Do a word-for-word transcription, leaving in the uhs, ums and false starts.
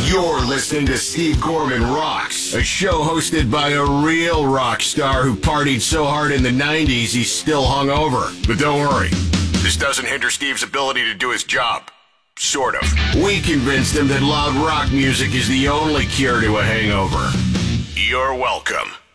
You're listening to Steve Gorman Rocks, a show hosted by a real rock star who partied so hard in the nineties he's still hungover. But don't worry, this doesn't hinder Steve's ability to do his job. Sort of. We convinced him that loud rock music is the only cure to a hangover. You're welcome.